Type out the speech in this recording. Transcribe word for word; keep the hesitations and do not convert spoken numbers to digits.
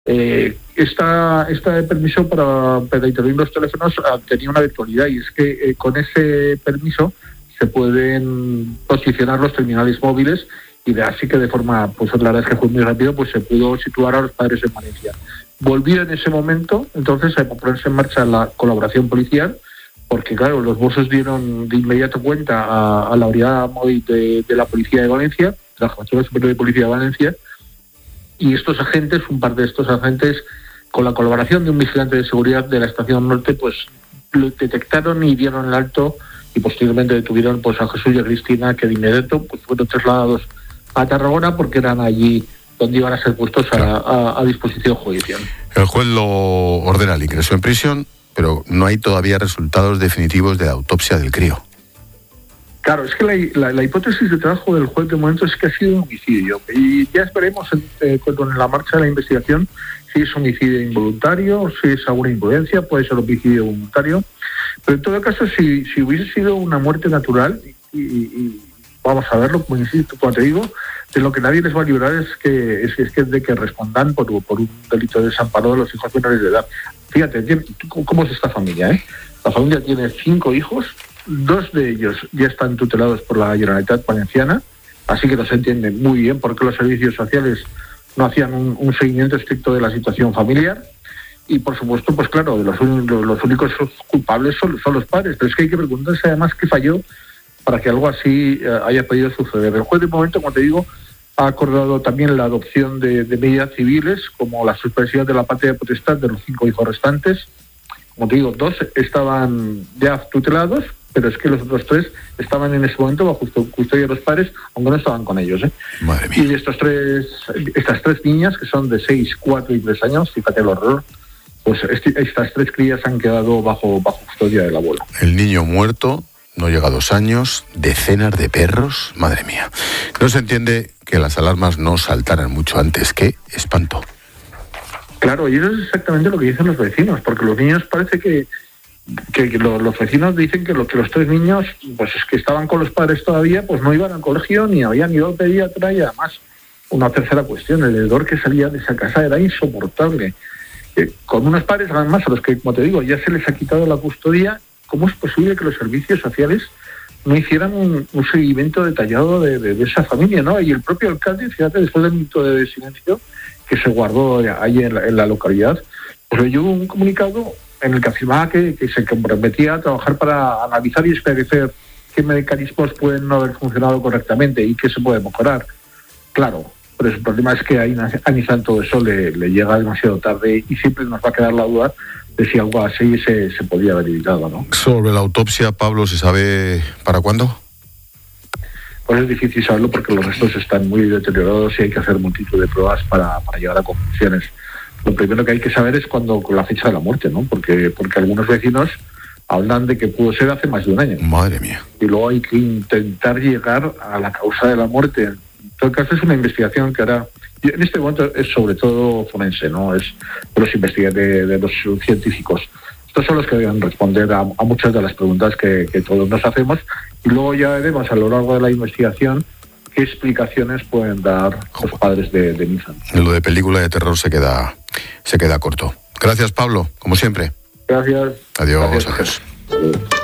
Eh, esta, este permiso para, para intervenir los teléfonos tenía una virtualidad, y es que eh, con ese permiso se pueden posicionar los terminales móviles, y de así que de forma, pues la verdad es que fue muy rápido, pues se pudo situar a los padres en Valencia. Volvió en ese momento, entonces, a ponerse en marcha la colaboración policial, porque claro, los Mossos dieron de inmediato cuenta a, a la unidad móvil de, de la Policía de Valencia, de la Jefatura Superior de Policía de Valencia, y estos agentes, un par de estos agentes, con la colaboración de un vigilante de seguridad de la Estación Norte, pues lo detectaron y dieron el alto, y posteriormente detuvieron pues a Jesús y a Cristina, que de inmediato pues fueron trasladados a Tarragona, porque eran allí donde iban a ser puestos a, a, a disposición judicial. El juez lo ordena el ingreso en prisión, pero no hay todavía resultados definitivos de la autopsia del crío. Claro, es que la, la, la hipótesis de trabajo del juez de momento es que ha sido un homicidio, y ya esperemos eh, con la marcha de la investigación si es homicidio involuntario, si es alguna imprudencia, puede ser homicidio voluntario, pero en todo caso, si, si hubiese sido una muerte natural, y, y, y vamos a verlo, como insisto, como te digo, de lo que nadie les va a librar es que es, es que de que respondan por, por un delito de desamparo de los hijos menores de edad. Fíjate, ¿cómo es esta familia? ¿eh? La familia tiene cinco hijos, dos de ellos ya están tutelados por la Generalitat Valenciana, así que no se entiende muy bien por qué los servicios sociales no hacían un, un seguimiento estricto de la situación familiar. Y por supuesto, pues claro, los, los únicos culpables son, son los padres, pero es que hay que preguntarse además qué falló para que algo así eh, haya podido suceder. El juez de momento, como te digo, ha acordado también la adopción de, de medidas civiles, como la suspensión de la patria potestad de los cinco hijos restantes. Como te digo, dos estaban ya tutelados, pero es que los otros tres estaban en ese momento bajo custodia de los padres, aunque no estaban con ellos. ¿eh? Madre mía. Y de estos tres, estas tres niñas, que son de seis, cuatro y tres años, fíjate el horror, pues este, estas tres crías han quedado bajo, bajo custodia del abuelo. El niño muerto, no llega a dos años, decenas de perros, madre mía. No se entiende que las alarmas no saltaran mucho antes. ¡Qué espanto! Claro, y eso es exactamente lo que dicen los vecinos, porque los niños parece que, que, que los, los vecinos dicen que, lo, que los tres niños, pues es que estaban con los padres todavía, pues no iban al colegio ni habían ido al pediatra, y además, una tercera cuestión, el hedor que salía de esa casa era insoportable. Eh, con unos padres, además, a los que, como te digo, ya se les ha quitado la custodia. ¿Cómo es posible que los servicios sociales no hicieran un, un seguimiento detallado de, de, de esa familia, ¿no? Y el propio alcalde, fíjate, después del minuto de silencio que se guardó ahí en la, en la localidad, pues leyó un comunicado en el que afirmaba que, que se comprometía a trabajar para analizar y esclarecer qué mecanismos pueden no haber funcionado correctamente y qué se puede mejorar. Claro, pero el problema es que a Anisán todo eso le, le llega demasiado tarde, y siempre nos va a quedar la duda de si algo así se, se podía haber evitado, ¿no? Sobre la autopsia, Pablo, ¿se sabe para cuándo? Pues es difícil saberlo porque los restos están muy deteriorados y hay que hacer multitud de pruebas para, para llegar a conclusiones. Lo primero que hay que saber es cuándo, con la fecha de la muerte, ¿no? Porque, porque algunos vecinos hablan de que pudo ser hace más de un año. Madre mía. Y luego hay que intentar llegar a la causa de la muerte. En todo caso, es una investigación que hará... Y en este momento es sobre todo forense, ¿no? Es de los investigadores, de los científicos. Estos son los que deben responder a, a muchas de las preguntas que, que todos nos hacemos, y luego ya veremos a lo largo de la investigación qué explicaciones pueden dar los padres de, de Nissan. Lo de película de terror se queda, se queda corto. Gracias, Pablo, como siempre. Gracias. Adiós. Gracias. Adiós.